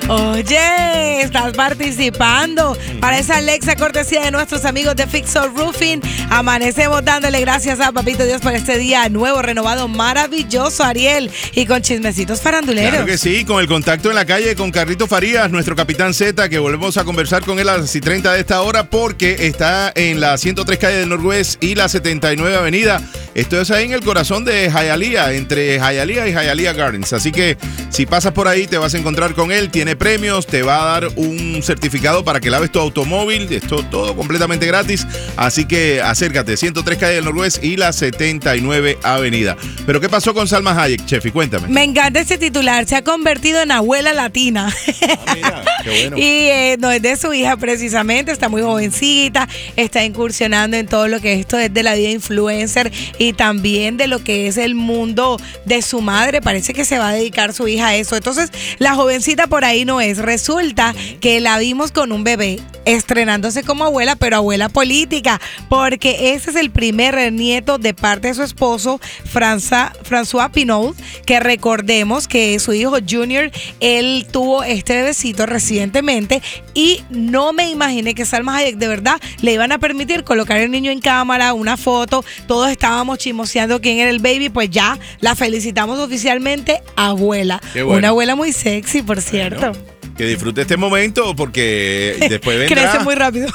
Oye, estás participando para esa Alexa cortesía de nuestros amigos de Fixer Roofing. Amanecemos dándole gracias a Papito Dios por este día nuevo, renovado, maravilloso, Ariel. Y con chismecitos faranduleros. Claro que sí, con el contacto en la calle con Carlito Farías, nuestro capitán Z, que volvemos a conversar con él a las 6:30 de esta hora porque está en la 103 calle del Norwest y la 79 avenida. Esto es ahí en el corazón de Hialeah, entre Hialeah y Hialeah Gardens. Así que si pasas por ahí te vas a encontrar con él, tiene premios, te va a dar un certificado para que laves tu automóvil, esto todo completamente gratis. Así que acércate, 103 calle del Norwest y la 79 avenida. Pero ¿qué pasó con Salma Hayek, Chefi? Cuéntame. Me encanta ese titular, se ha convertido en abuela latina. Mira, qué bueno. Y no es de su hija precisamente, está muy jovencita, está incursionando en todo lo que esto es de la vida influencer y también de lo que es el mundo de su madre. Parece que se va a dedicar su hija a eso. Entonces, la jovencita por ahí no es. Resulta que la vimos con un bebé estrenándose como abuela, pero abuela política, porque ese es el primer nieto de parte de su esposo, François Pinault, que recordemos que su hijo Junior, él tuvo este bebecito recientemente y no me imaginé que Salma Hayek de verdad le iban a permitir colocar el niño en cámara, una foto, todos estábamos chismoseando quién era el baby, pues ya la felicitamos oficialmente abuela. Bueno. Una abuela muy sexy, por cierto. Bueno, que disfrute este momento porque después vendrá. Crece muy rápido.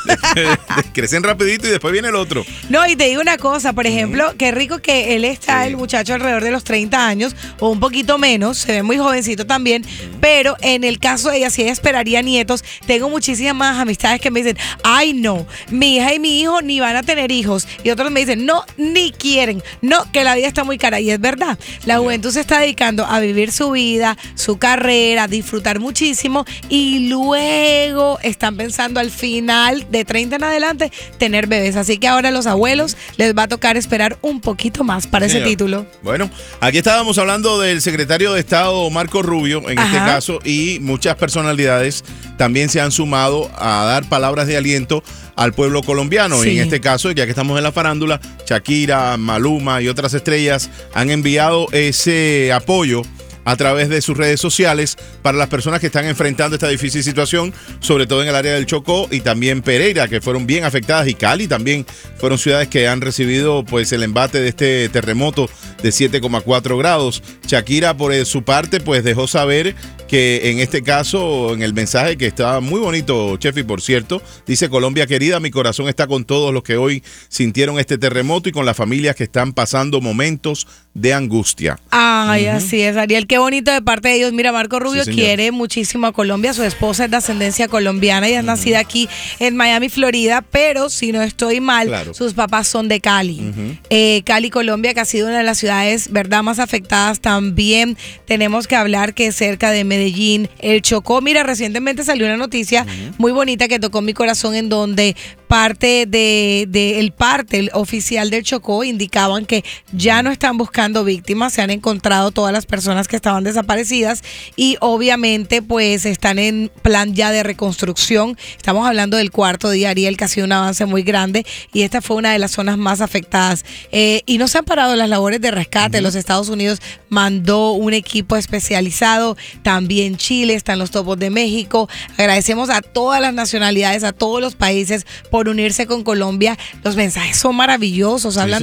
Crecen rapidito y después viene el otro. No, y te digo una cosa, por ejemplo, qué rico que él está, el muchacho alrededor de los 30 años o un poquito menos, se ve muy jovencito también, pero en el caso de ella, si ella esperaría nietos, tengo muchísimas más amistades que me dicen, ay no, mi hija y mi hijo ni van a tener hijos, y otros me dicen, no, ni quieren, no, que la vida está muy cara, y es verdad, la juventud se está dedicando a vivir su vida, su carrera, a disfrutar muchísimo, y luego están pensando al final de 30 en adelante tener bebés. Así que ahora a los abuelos les va a tocar esperar un poquito más para ese título. Bueno, aquí estábamos hablando del secretario de Estado Marco Rubio, en este caso, y muchas personalidades también se han sumado a dar palabras de aliento al pueblo colombiano. Sí. En este caso, ya que estamos en la farándula, Shakira, Maluma y otras estrellas han enviado ese apoyo a través de sus redes sociales para las personas que están enfrentando esta difícil situación, sobre todo en el área del Chocó y también Pereira, que fueron bien afectadas, y Cali también fueron ciudades que han recibido pues el embate de este terremoto de 7,4 grados. Shakira, por su parte, pues dejó saber que en este caso, en el mensaje que estaba muy bonito, Chefi, por cierto, dice: Colombia querida, mi corazón está con todos los que hoy sintieron este terremoto y con las familias que están pasando momentos de angustia. Ay, así es, Ariel, qué bonito de parte de ellos. Mira, Marco Rubio quiere muchísimo a Colombia, su esposa es de ascendencia colombiana y es nacida aquí en Miami, Florida, pero si no estoy mal, sus papás son de Cali. Cali, Colombia, que ha sido una de las ciudades, ¿verdad?, más afectadas. También tenemos que hablar que cerca de Medellín, el Chocó. Mira, recientemente salió una noticia muy bonita que tocó mi corazón, en donde parte el parte oficial del Chocó indicaban que ya no están buscando víctimas, se han encontrado todas las personas que estaban desaparecidas y obviamente pues están en plan ya de reconstrucción. Estamos hablando del cuarto día, Ariel, que ha sido un avance muy grande y esta fue una de las zonas más afectadas. Y no se han parado las labores de rescate. Los Estados Unidos mandó un equipo especializado, también Chile, están los topos de México. Agradecemos a todas las nacionalidades, a todos los países por unirse con Colombia. Los mensajes son maravillosos, hablan